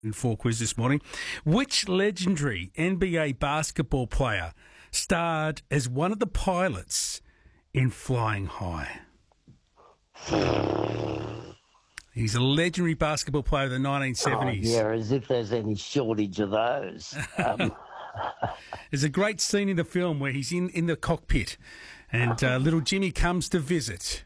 4 quiz this morning. Which legendary NBA basketball player starred as one of the pilots in Flying High? He's a legendary basketball player of the 1970s. Yeah, as if there's any shortage of those. There's a great scene in the film where he's in the cockpit and little Jimmy comes to visit.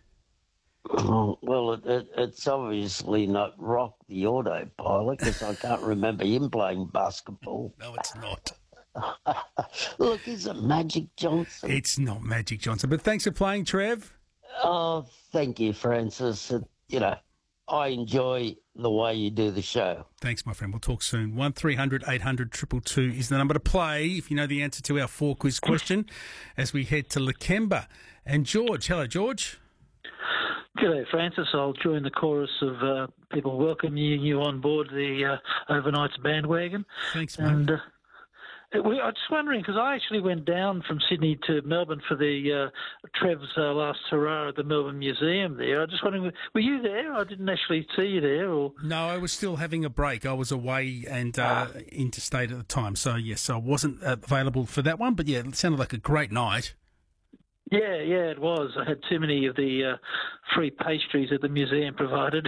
Well, it's obviously not Rock the autopilot because I can't remember him playing basketball. No, it's not. Look, is it Magic Johnson? It's not Magic Johnson, but thanks for playing, Trev. Oh, thank you, Francis. I enjoy the way you do the show. Thanks, my friend. We'll talk soon. 1300 800 222 is the number to play if you know the answer to our 4 quiz question as we head to Lakemba. And George. Hello, George. G'day, Francis. I'll join the chorus of people welcoming you on board the Overnights bandwagon. Thanks, mate. And I was just wondering, because I actually went down from Sydney to Melbourne for the Trev's last hurrah at the Melbourne Museum there. I was just wondering, were you there? I didn't actually see you there. Or No, I was still having a break. I was away and interstate at the time. So, yes, I wasn't available for that one. But, yeah, it sounded like a great night. Yeah, it was. I had too many of the free pastries that the museum provided.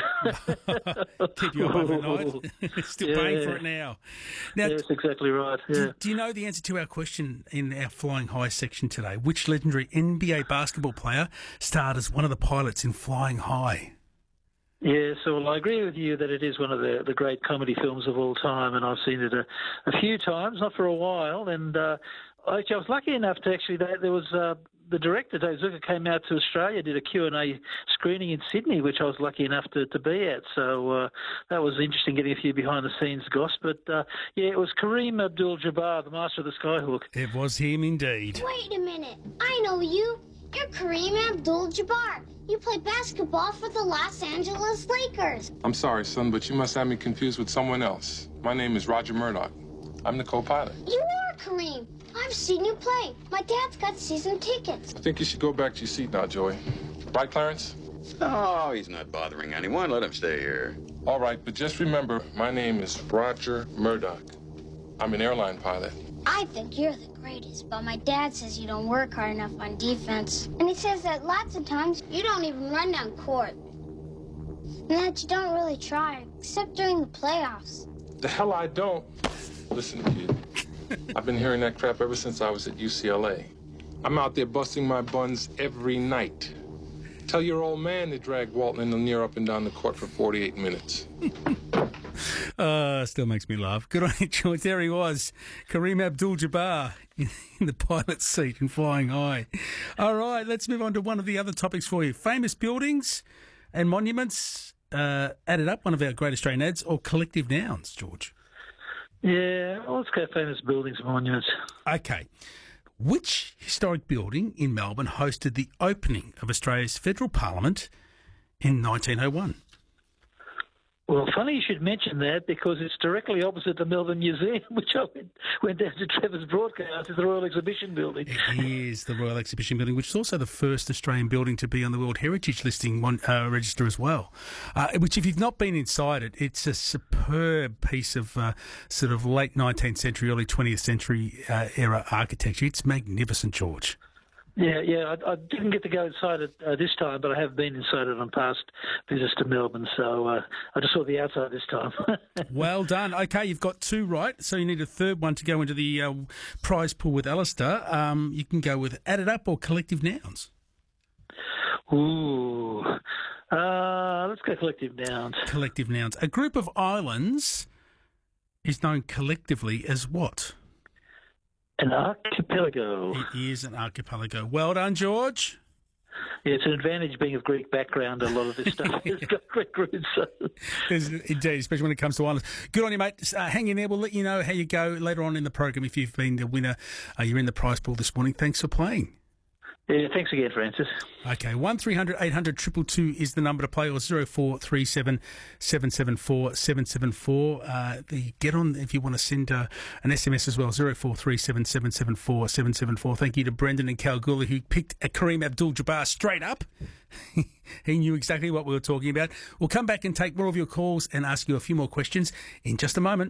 Keep you up overnight. Still paying for it now. Yeah, that's exactly right. Yeah. Do you know the answer to our question in our Flying High section today? Which legendary NBA basketball player starred as one of the pilots in Flying High? Yeah, so I agree with you that it is one of the great comedy films of all time, and I've seen it a few times, not for a while. And actually, I was lucky enough to there was the director, Dave Zucker, came out to Australia, did a Q&A screening in Sydney, which I was lucky enough to be at. So that was interesting, getting a few behind-the-scenes goss. But, it was Kareem Abdul-Jabbar, the master of the skyhook. It was him indeed. Wait a minute. I know you. You're Kareem Abdul-Jabbar. You play basketball for the Los Angeles Lakers. I'm sorry, son, but you must have me confused with someone else. My name is Roger Murdoch. I'm the co-pilot. You are Kareem. I've seen you play. My dad's got season tickets. I think you should go back to your seat now, Joey. Right, Clarence? Oh, he's not bothering anyone. Let him stay here. All right, but just remember, my name is Roger Murdoch. I'm an airline pilot. I think you're the greatest, but my dad says you don't work hard enough on defense. And he says that lots of times you don't even run down court. And that you don't really try, except during the playoffs. The hell I don't. Listen, kid. I've been hearing that crap ever since I was at UCLA. I'm out there busting my buns every night. Tell your old man to drag Walton and Lanier up and down the court for 48 minutes. Still makes me laugh. Good on you, George. There he was, Kareem Abdul-Jabbar in the pilot's seat in Flying High. All right, let's move on to one of the other topics for you. Famous buildings and monuments added up, one of our great Australian ads, or collective nouns, George? Yeah, well, let's go famous buildings and monuments. Okay. Which historic building in Melbourne hosted the opening of Australia's federal parliament in 1901? Well, funny you should mention that because it's directly opposite the Melbourne Museum, which I went down to Trevor's broadcast. It's the Royal Exhibition Building. It is the Royal Exhibition Building, which is also the first Australian building to be on the World Heritage Listing register as well. Which, if you've not been inside it, it's a superb piece of sort of late 19th century, early 20th century era architecture. It's magnificent, George. Yeah, I didn't get to go inside it this time, but I have been inside it on past visits to Melbourne, so I just saw the outside this time. Well done. Okay, you've got 2 right, so you need a third one to go into the prize pool with Alistair. You can go with added up or collective nouns. Ooh. Let's go collective nouns. Collective nouns. A group of islands is known collectively as what? An archipelago. It is an archipelago. Well done, George. Yeah, it's an advantage being of Greek background. A lot of this stuff has got Greek roots. Indeed, especially when it comes to islands. Good on you, mate. Hang in there. We'll let you know how you go later on in the program if you've been the winner. You're in the prize pool this morning. Thanks for playing. Yeah, thanks again, Francis. Okay, 1300 800 222 is the number to play, or 0437 774 774. Get on if you want to send an SMS as well, 0437 774 774. Thank you to Brendan and Kalgoorlie, who picked Kareem Abdul-Jabbar straight up. He knew exactly what we were talking about. We'll come back and take more of your calls and ask you a few more questions in just a moment.